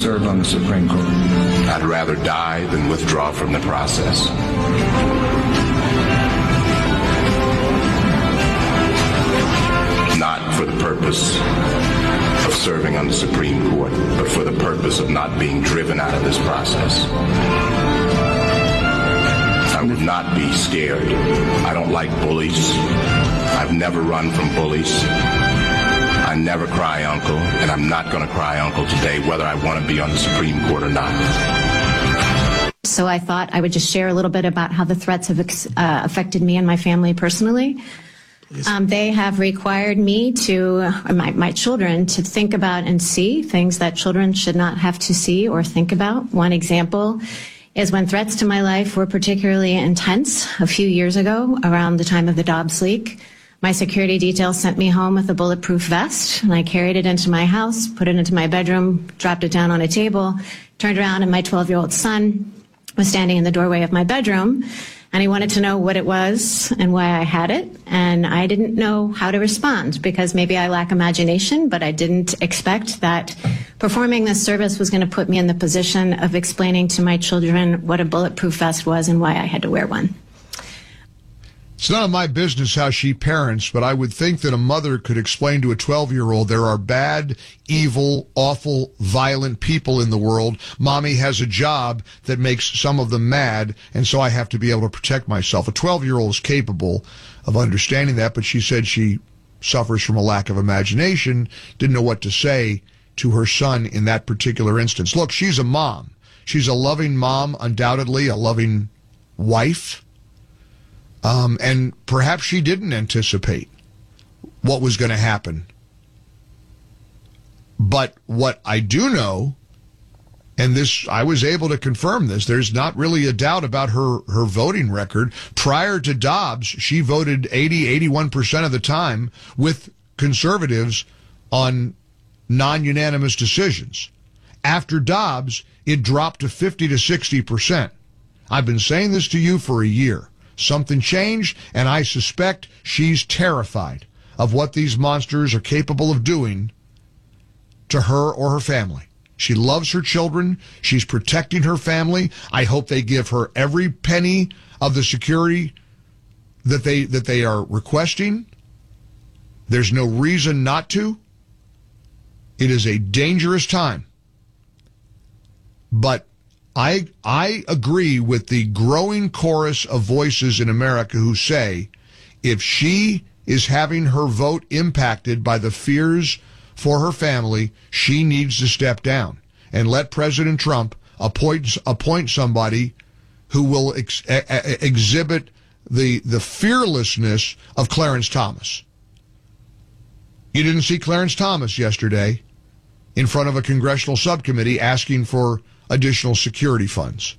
serve on the Supreme Court? I'd rather die than withdraw from the process. Not for the purpose of serving on the Supreme Court, but for the purpose of not being driven out of this process. I would not be scared. I don't like bullies. I've never run from bullies. I never cry uncle, and I'm not going to cry uncle today, whether I want to be on the Supreme Court or not. So I thought I would just share a little bit about how the threats have affected me and my family personally. They have required me to, my children, to think about and see things that children should not have to see or think about. One example is when threats to my life were particularly intense a few years ago, around the time of the Dobbs leak. My security detail sent me home with a bulletproof vest, and I carried it into my house, put it into my bedroom, dropped it down on a table, turned around, and my 12-year-old son was standing in the doorway of my bedroom, and he wanted to know what it was and why I had it, and I didn't know how to respond because maybe I lack imagination, but I didn't expect that performing this service was going to put me in the position of explaining to my children what a bulletproof vest was and why I had to wear one. It's none of my business how she parents, but I would think that a mother could explain to a 12-year-old there are bad, evil, awful, violent people in the world. Mommy has a job that makes some of them mad, and so I have to be able to protect myself. A 12-year-old is capable of understanding that, but she said she suffers from a lack of imagination, didn't know what to say to her son in that particular instance. Look, she's a mom. She's a loving mom, undoubtedly, a loving wife. And perhaps she didn't anticipate what was going to happen. But what I do know, and this, I was able to confirm this, there's not really a doubt about her voting record. Prior to Dobbs, she voted 81% of the time with conservatives on non-unanimous decisions. After Dobbs, it dropped to 50 to 60%. I've been saying this to you for a year. Something changed, and I suspect she's terrified of what these monsters are capable of doing to her or her family. She loves her children. She's protecting her family. I hope they give her every penny of the security that they are requesting. There's no reason not to. It is a dangerous time. But I agree with the growing chorus of voices in America who say if she is having her vote impacted by the fears for her family, she needs to step down and let President Trump appoint somebody who will exhibit the fearlessness of Clarence Thomas. You didn't see Clarence Thomas yesterday in front of a congressional subcommittee asking for additional security funds.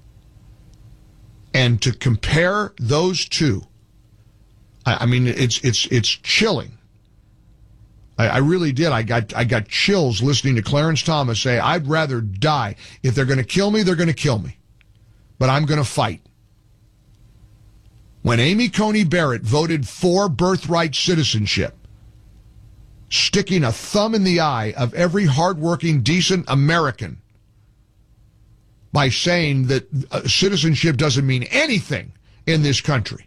And to compare those two, I mean, it's chilling. I really did. I got chills listening to Clarence Thomas say, I'd rather die. If they're going to kill me, they're going to kill me. But I'm going to fight. When Amy Coney Barrett voted for birthright citizenship, sticking a thumb in the eye of every hardworking, decent American by saying that citizenship doesn't mean anything in this country.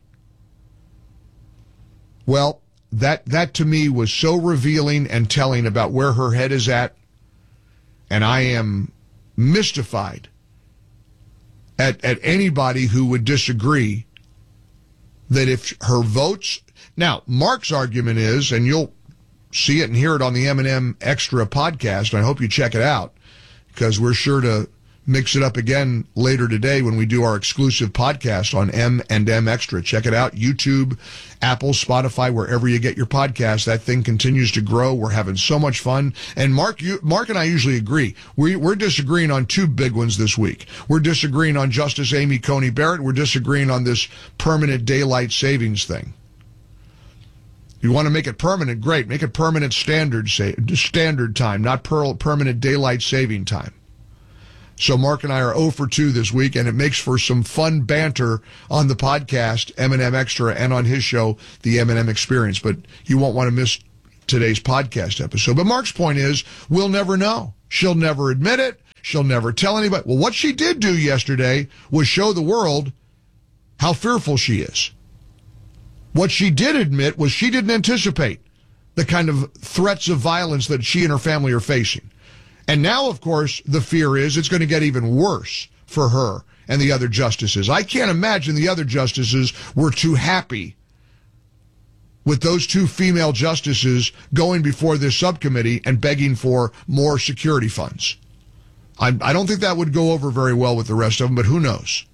Well, that to me was so revealing and telling about where her head is at, and I am mystified at anybody who would disagree that if her votes... Now, Mark's argument is, and you'll see it and hear it on the M&M Extra podcast, and I hope you check it out, because we're sure to mix it up again later today when we do our exclusive podcast on M&M Extra. Check it out. YouTube, Apple, Spotify, wherever you get your podcast. That thing continues to grow. We're having so much fun. And Mark and I usually agree. We're disagreeing on two big ones this week. We're disagreeing on Justice Amy Coney Barrett. We're disagreeing on this permanent daylight savings thing. You want to make it permanent? Great. Make it permanent standard time, not permanent daylight saving time. So Mark and I are 0 for 2 this week, and it makes for some fun banter on the podcast, M&M Extra, and on his show, The M&M Experience. But you won't want to miss today's podcast episode. But Mark's point is, we'll never know. She'll never admit it. She'll never tell anybody. Well, what she did do yesterday was show the world how fearful she is. What she did admit was she didn't anticipate the kind of threats of violence that she and her family are facing. And now, of course, the fear is it's going to get even worse for her and the other justices. I can't imagine the other justices were too happy with those two female justices going before this subcommittee and begging for more security funds. I don't think that would go over very well with the rest of them, but who knows?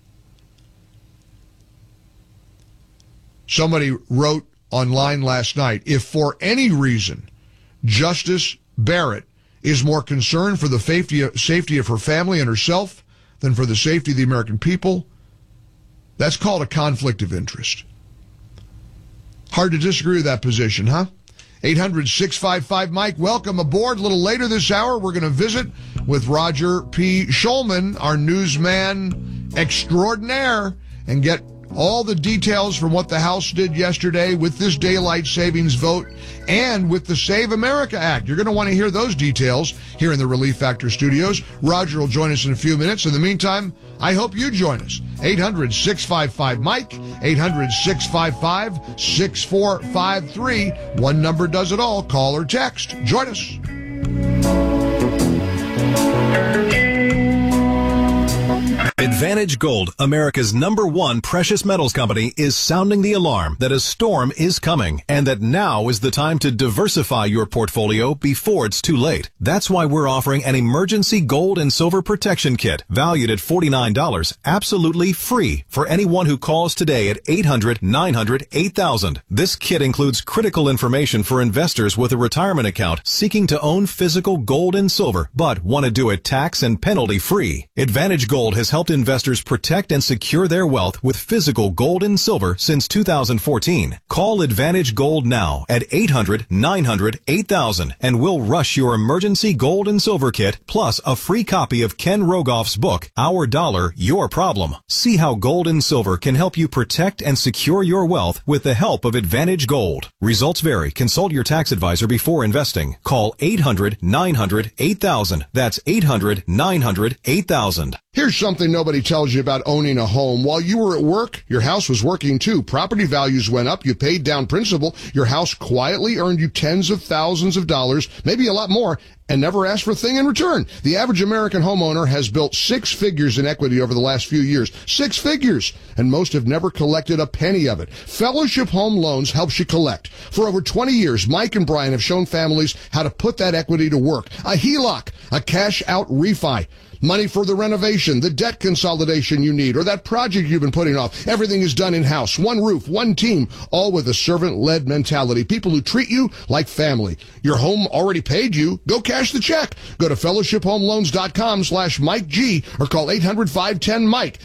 Somebody wrote online last night, if for any reason Justice Barrett is more concerned for the safety of her family and herself than for the safety of the American people, that's called a conflict of interest. Hard to disagree with that position, huh? 800-655-Mike, welcome aboard. A little later this hour, we're going to visit with Roger P. Schulman, our newsman extraordinaire, and get all the details from what the House did yesterday with this daylight savings vote and with the Save America Act. You're going to want to hear those details here in the Relief Factor studios. Roger will join us in a few minutes. In the meantime, I hope you join us. 800-655-Mike, 800-655-6453. One number does it all. Call or text. Join us. Advantage Gold, America's #1 precious metals company, is sounding the alarm that a storm is coming and that now is the time to diversify your portfolio before it's too late. That's why we're offering an emergency gold and silver protection kit valued at $49, absolutely free for anyone who calls today at 800-900-8000. This kit includes critical information for investors with a retirement account seeking to own physical gold and silver, but want to do it tax and penalty free. Advantage Gold has helped investors protect and secure their wealth with physical gold and silver since 2014. Call Advantage Gold now at 800-900-8000 and we'll rush your emergency gold and silver kit plus a free copy of Ken Rogoff's book, Our Dollar, Your Problem. See how gold and silver can help you protect and secure your wealth with the help of Advantage Gold. Results vary. Consult your tax advisor before investing. Call 800-900-8000. That's 800-900-8000. Here's something nobody tells you about owning a home. While you were at work, your house was working too. Property values went up. You paid down principal. Your house quietly earned you tens of thousands of dollars, maybe a lot more, and never asked for a thing in return. The average American homeowner has built 6 figures in equity over the last few years. 6 figures! And most have never collected a penny of it. Fellowship Home Loans helps you collect. For over 20 years, Mike and Brian have shown families how to put that equity to work. A HELOC, a cash-out refi. Money for the renovation, the debt consolidation you need, or that project you've been putting off. Everything is done in-house. One roof, one team, all with a servant-led mentality. People who treat you like family. Your home already paid you. Go cash the check. Go to fellowshiphomeloans.com/Mike G or call 800-510-MIKE.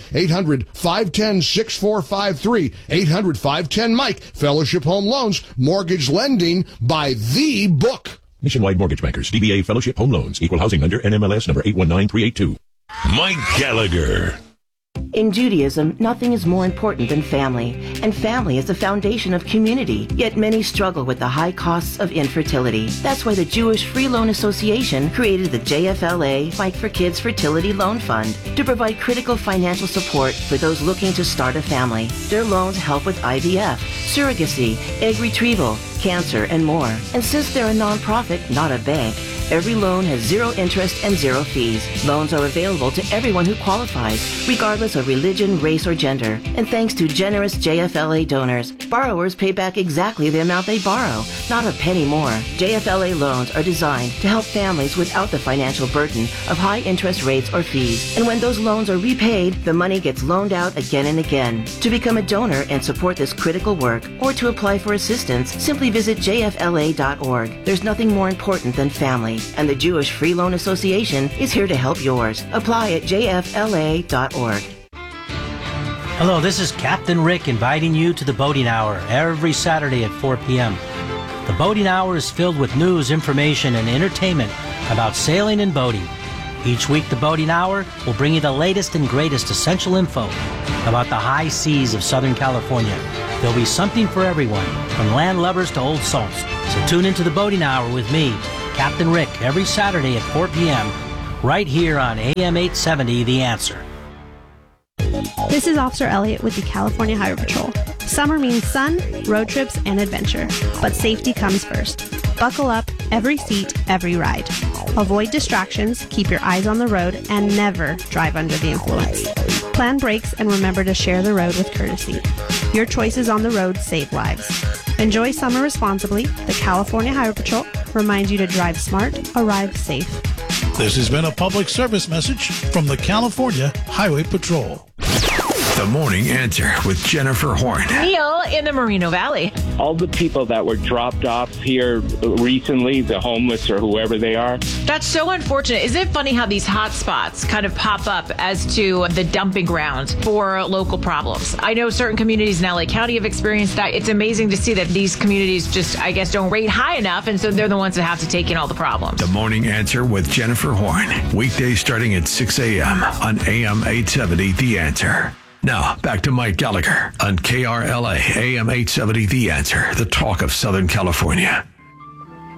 800-510-6453. 800-510-MIKE. Fellowship Home Loans. Mortgage lending by the book. Nationwide Mortgage Bankers, DBA Fellowship Home Loans, Equal Housing Lender, NMLS number 819382. Mike Gallagher. In Judaism, nothing is more important than family, and family is the foundation of community, yet many struggle with the high costs of infertility. That's why the Jewish Free Loan Association created the JFLA Fight for Kids Fertility Loan Fund to provide critical financial support for those looking to start a family. Their loans help with IVF, surrogacy, egg retrieval, cancer, and more. And since they're a nonprofit, not a bank, every loan has 0 interest and 0 fees. Loans are available to everyone who qualifies, regardless of religion, race, or gender. And thanks to generous JFLA donors, borrowers pay back exactly the amount they borrow, not a penny more. JFLA loans are designed to help families without the financial burden of high interest rates or fees. And when those loans are repaid, the money gets loaned out again and again. To become a donor and support this critical work, or to apply for assistance, simply visit jfla.org. There's nothing more important than family, and the Jewish Free Loan Association is here to help yours. Apply at jfla.org. Hello, this is Captain Rick inviting you to the Boating Hour every Saturday at 4 p.m. The Boating Hour is filled with news, information, and entertainment about sailing and boating. Each week, the Boating Hour will bring you the latest and greatest essential info about the high seas of Southern California. There'll be something for everyone, from land lovers to old salts. So tune into the Boating Hour with me, Captain Rick, every Saturday at 4 p.m. right here on AM 870, The Answer. This is Officer Elliott with the California Highway Patrol. Summer means sun, road trips, and adventure. But safety comes first. Buckle up, every seat, every ride. Avoid distractions, keep your eyes on the road, and never drive under the influence. Plan brakes and remember to share the road with courtesy. Your choices on the road save lives. Enjoy summer responsibly. The California Highway Patrol reminds you to drive smart, arrive safe. This has been a public service message from the California Highway Patrol. The Morning Answer with Jennifer Horn. Neil in the Moreno Valley. All the people that were dropped off here recently, the homeless or whoever they are. That's so unfortunate. Isn't it funny how these hot spots kind of pop up as to the dumping ground for local problems? I know certain communities in LA County have experienced that. It's amazing to see that these communities just, I guess, don't rate high enough, and so they're the ones that have to take in all the problems. The Morning Answer with Jennifer Horn. Weekdays starting at 6 a.m. on AM 870, The Answer. Now, back to Mike Gallagher on KRLA AM 870, The Answer, the talk of Southern California.